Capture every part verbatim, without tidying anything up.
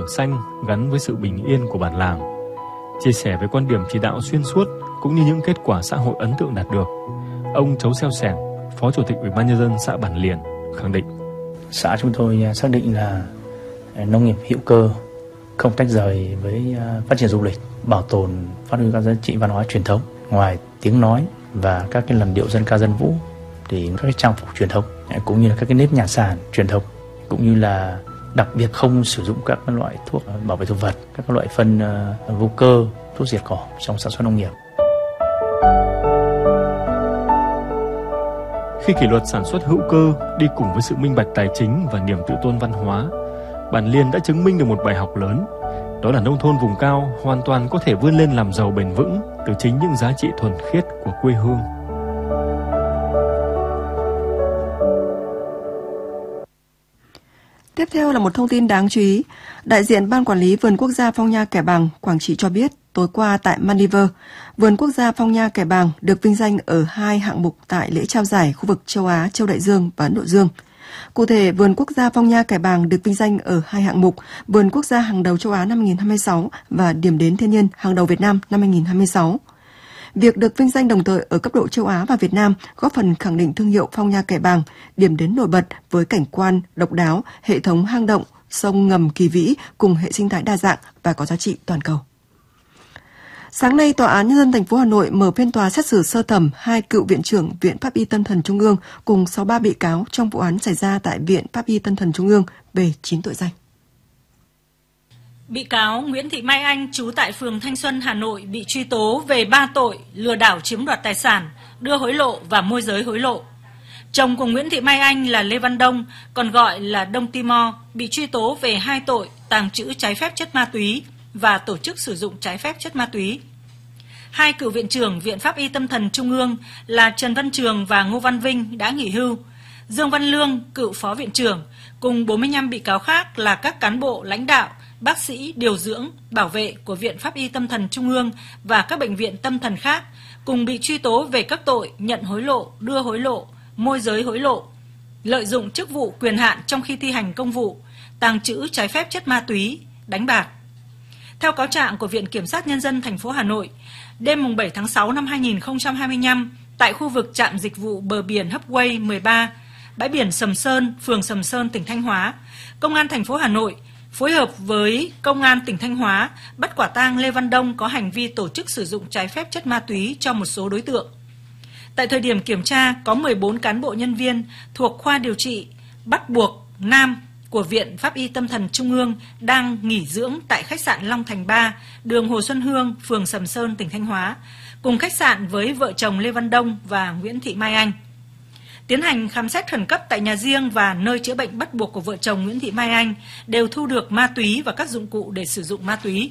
trường xanh gắn với sự bình yên của bản làng. Chia sẻ về quan điểm chỉ đạo xuyên suốt cũng như những kết quả xã hội ấn tượng đạt được, ông Chấu Xeo Sẻng, Phó Chủ tịch Ủy ban Nhân dân xã Bản Liền khẳng định: Xã chúng tôi xác định là nông nghiệp hữu cơ không tách rời với phát triển du lịch, bảo tồn phát huy các giá trị văn hóa truyền thống. Ngoài tiếng nói và các cái làn điệu dân ca dân vũ thì các cái trang phục truyền thống cũng như là các cái nếp nhà sàn truyền thống, cũng như là đặc biệt không sử dụng các loại thuốc bảo vệ thực vật, các loại phân vô cơ, thuốc diệt cỏ trong sản xuất nông nghiệp. Khi kỷ luật sản xuất hữu cơ đi cùng với sự minh bạch tài chính và niềm tự tôn văn hóa, Bản Liền đã chứng minh được một bài học lớn, đó là nông thôn vùng cao hoàn toàn có thể vươn lên làm giàu bền vững từ chính những giá trị thuần khiết của quê hương. Tiếp theo là một thông tin đáng chú ý. Đại diện Ban Quản lý Vườn Quốc gia Phong Nha Kẻ Bàng, Quảng Trị cho biết, tối qua tại Maldives, Vườn Quốc gia Phong Nha Kẻ Bàng được vinh danh ở hai hạng mục tại lễ trao giải khu vực châu Á, Châu Đại Dương và Ấn Độ Dương. Cụ thể, Vườn Quốc gia Phong Nha Kẻ Bàng được vinh danh ở hai hạng mục Vườn Quốc gia hàng đầu châu Á năm hai không hai sáu và Điểm đến thiên nhiên hàng đầu Việt Nam năm hai không hai sáu. Việc được vinh danh đồng thời ở cấp độ châu Á và Việt Nam góp phần khẳng định thương hiệu Phong Nha Kẻ Bàng, điểm đến nổi bật với cảnh quan độc đáo, hệ thống hang động, sông ngầm kỳ vĩ cùng hệ sinh thái đa dạng và có giá trị toàn cầu. Sáng nay, Tòa án Nhân dân thành phố Hà Nội mở phiên tòa xét xử sơ thẩm hai cựu viện trưởng Viện Pháp y Tâm thần Trung ương cùng sáu mươi ba bị cáo trong vụ án xảy ra tại Viện Pháp y Tâm thần Trung ương về chín tội danh. Bị cáo Nguyễn Thị Mai Anh, trú tại phường Thanh Xuân, Hà Nội bị truy tố về ba tội lừa đảo chiếm đoạt tài sản, đưa hối lộ và môi giới hối lộ. Chồng của Nguyễn Thị Mai Anh là Lê Văn Đông, còn gọi là Đông Timor, bị truy tố về hai tội tàng trữ trái phép chất ma túy và tổ chức sử dụng trái phép chất ma túy. Hai cựu viện trưởng Viện Pháp y Tâm thần Trung ương là Trần Văn Trường và Ngô Văn Vinh đã nghỉ hưu. Dương Văn Lương, cựu phó viện trưởng, cùng bốn mươi lăm bị cáo khác là các cán bộ lãnh đạo, bác sĩ, điều dưỡng, bảo vệ của Viện Pháp y Tâm thần Trung ương và các bệnh viện tâm thần khác, cùng bị truy tố về các tội nhận hối lộ, đưa hối lộ, môi giới hối lộ, lợi dụng chức vụ quyền hạn trong khi thi hành công vụ, tàng trữ trái phép chất ma túy, đánh bạc. Theo cáo trạng của Viện Kiểm sát Nhân dân thành phố Hà Nội, đêm bảy tháng sáu năm hai nghìn không trăm hai mươi lăm, tại khu vực trạm dịch vụ bờ biển Hubway mười ba, bãi biển Sầm Sơn, phường Sầm Sơn, tỉnh Thanh Hóa, Công an thành phố Hà Nội phối hợp với Công an tỉnh Thanh Hóa bắt quả tang Lê Văn Đông có hành vi tổ chức sử dụng trái phép chất ma túy cho một số đối tượng. Tại thời điểm kiểm tra, có mười bốn cán bộ nhân viên thuộc khoa điều trị bắt buộc Nam của Viện Pháp y Tâm thần Trung ương đang nghỉ dưỡng tại khách sạn Long Thành ba, đường Hồ Xuân Hương, phường Sầm Sơn, tỉnh Thanh Hóa, cùng khách sạn với vợ chồng Lê Văn Đông và Nguyễn Thị Mai Anh. Tiến hành khám xét khẩn cấp tại nhà riêng và nơi chữa bệnh bắt buộc của vợ chồng Nguyễn Thị Mai Anh, đều thu được ma túy và các dụng cụ để sử dụng ma túy.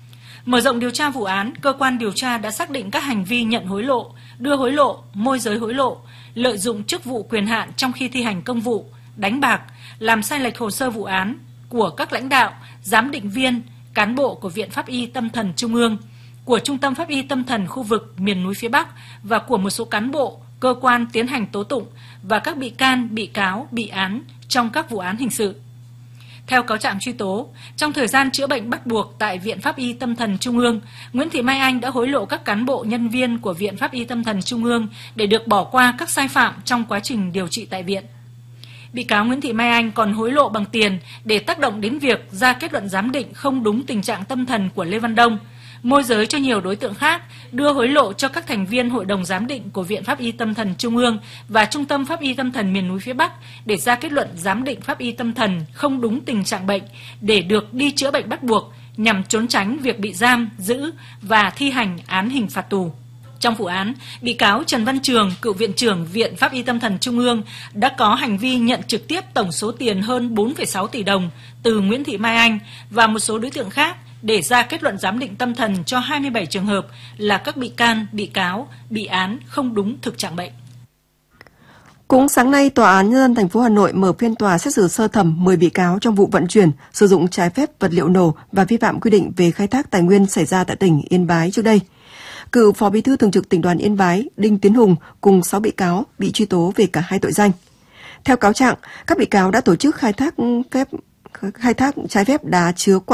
Mở rộng điều tra vụ án, cơ quan điều tra đã xác định các hành vi nhận hối lộ, đưa hối lộ, môi giới hối lộ, lợi dụng chức vụ quyền hạn trong khi thi hành công vụ, đánh bạc, làm sai lệch hồ sơ vụ án của các lãnh đạo, giám định viên, cán bộ của Viện Pháp y Tâm thần Trung ương, của Trung tâm Pháp y Tâm thần khu vực miền núi phía Bắc và của một số cán bộ, cơ quan tiến hành tố tụng và các bị can, bị cáo, bị án trong các vụ án hình sự. Theo cáo trạng truy tố, trong thời gian chữa bệnh bắt buộc tại Viện Pháp y Tâm thần Trung ương, Nguyễn Thị Mai Anh đã hối lộ các cán bộ nhân viên của Viện Pháp y Tâm thần Trung ương để được bỏ qua các sai phạm trong quá trình điều trị tại viện. Bị cáo Nguyễn Thị Mai Anh còn hối lộ bằng tiền để tác động đến việc ra kết luận giám định không đúng tình trạng tâm thần của Lê Văn Đông, môi giới cho nhiều đối tượng khác, đưa hối lộ cho các thành viên Hội đồng giám định của Viện Pháp y Tâm thần Trung ương và Trung tâm Pháp y Tâm thần miền núi phía Bắc để ra kết luận giám định pháp y tâm thần không đúng tình trạng bệnh để được đi chữa bệnh bắt buộc nhằm trốn tránh việc bị giam, giữ và thi hành án hình phạt tù. Trong vụ án, bị cáo Trần Văn Trường, cựu viện trưởng Viện Pháp y Tâm thần Trung ương đã có hành vi nhận trực tiếp tổng số tiền hơn bốn phẩy sáu tỷ đồng từ Nguyễn Thị Mai Anh và một số đối tượng khác để ra kết luận giám định tâm thần cho hai mươi bảy trường hợp là các bị can, bị cáo, bị án không đúng thực trạng bệnh. Cũng sáng nay, Tòa án Nhân dân thành phố Hà Nội mở phiên tòa xét xử sơ thẩm mười bị cáo trong vụ vận chuyển, sử dụng trái phép vật liệu nổ và vi phạm quy định về khai thác tài nguyên xảy ra tại tỉnh Yên Bái trước đây. Cựu Phó Bí thư Thường trực Tỉnh đoàn Yên Bái Đinh Tiến Hùng cùng sáu bị cáo bị truy tố về cả hai tội danh. Theo cáo trạng, các bị cáo đã tổ chức khai thác phép khai thác trái phép đá chứa quặng